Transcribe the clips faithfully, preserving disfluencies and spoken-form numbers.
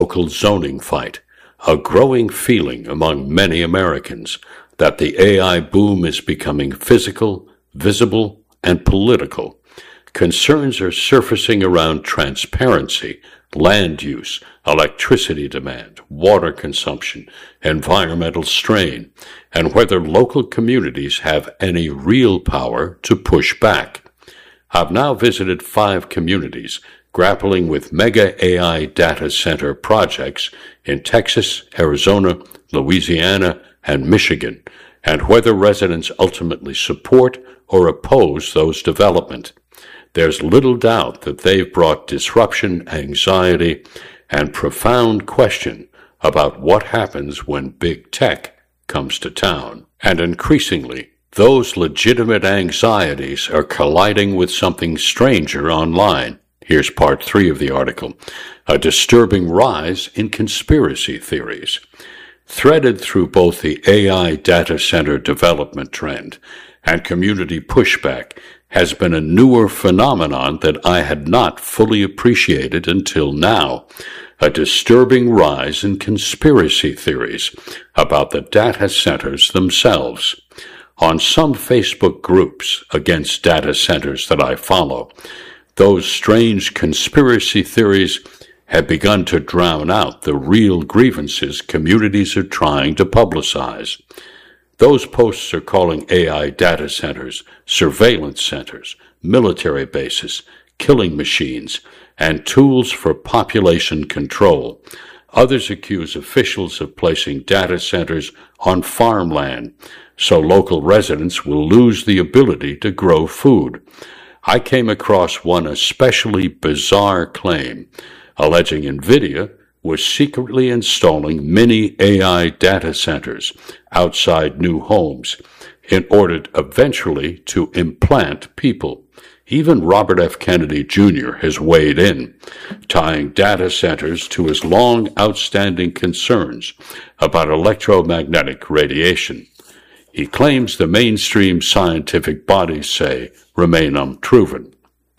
local zoning fight, a growing feeling among many Americans that the A I boom is becoming physical, visible, and political. Concerns are surfacing around transparency, land use, electricity demand, water consumption, environmental strain, and whether local communities have any real power to push back. I've now visited five communities grappling with mega A I data center projects in Texas, Arizona, Louisiana, and Michigan, and whether residents ultimately support or oppose those developments. There's little doubt that they've brought disruption, anxiety, and profound question about what happens when big tech comes to town. And increasingly, those legitimate anxieties are colliding with something stranger online. Here's part three of the article, a disturbing rise in conspiracy theories. Threaded through both the A I data center development trend and community pushback has been a newer phenomenon that I had not fully appreciated until now, a disturbing rise in conspiracy theories about the data centers themselves. On some Facebook groups against data centers that I follow, those strange conspiracy theories have begun to drown out the real grievances communities are trying to publicize. Those posts are calling A I data centers surveillance centers, military bases, killing machines, and tools for population control. Others accuse officials of placing data centers on farmland, so local residents will lose the ability to grow food. I came across one especially bizarre claim, alleging NVIDIA was secretly installing mini A I data centers outside new homes in order eventually to implant people. Even Robert F. Kennedy Junior has weighed in, tying data centers to his long outstanding concerns about electromagnetic radiation. He claims the mainstream scientific bodies say remain unproven.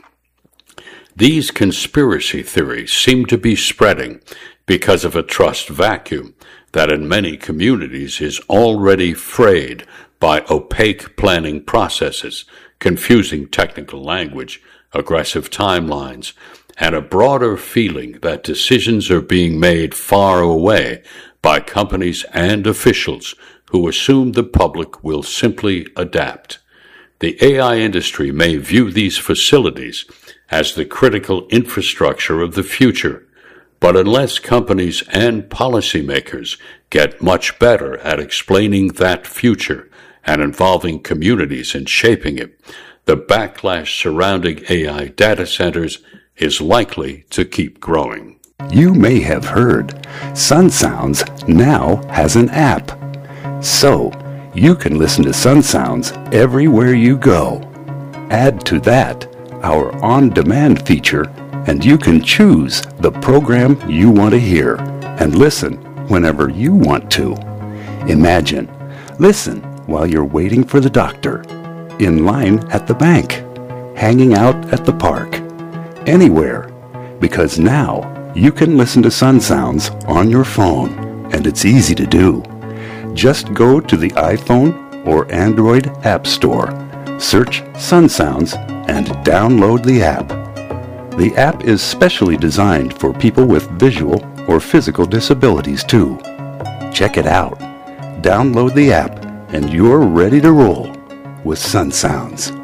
These conspiracy theories seem to be spreading because of a trust vacuum that in many communities is already frayed by opaque planning processes, confusing technical language, aggressive timelines, and a broader feeling that decisions are being made far away by companies and officials who assume the public will simply adapt. The A I industry may view these facilities as the critical infrastructure of the future, but unless companies and policymakers get much better at explaining that future and involving communities in shaping it, the backlash surrounding A I data centers is likely to keep growing. You may have heard SunSounds now has an app. So, you can listen to SunSounds everywhere you go. Add to that our on-demand feature, and you can choose the program you want to hear and listen whenever you want to. Imagine, listen while you're waiting for the doctor, in line at the bank, hanging out at the park, anywhere, because now you can listen to SunSounds on your phone, and it's easy to do. Just go to the iPhone or Android App Store, search SunSounds, and download the app. The app is specially designed for people with visual or physical disabilities too. Check it out. Download the app, and you're ready to roll with SunSounds.